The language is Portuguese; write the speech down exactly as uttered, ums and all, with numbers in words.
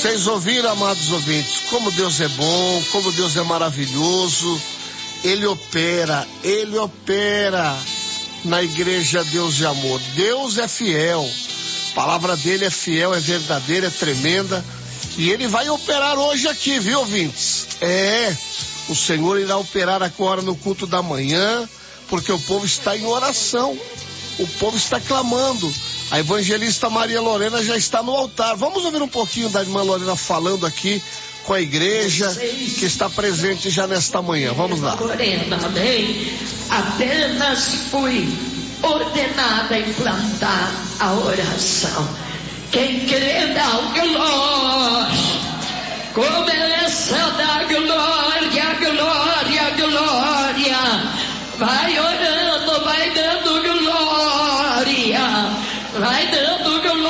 Vocês ouviram, amados ouvintes, como Deus é bom, como Deus é maravilhoso. Ele opera, Ele opera na igreja Deus de amor. Deus é fiel, a palavra dele é fiel, é verdadeira, é tremenda. E Ele vai operar hoje aqui, viu, ouvintes? É, o Senhor irá operar agora no culto da manhã, porque o povo está em oração, o povo está clamando. A evangelista Maria Lorena já está no altar. Vamos ouvir um pouquinho da irmã Lorena falando aqui com a igreja que está presente já nesta manhã. Vamos lá. Lorena, amém? Apenas fui ordenada a implantar a oração. Quem crê dá glória, como ela é da glória.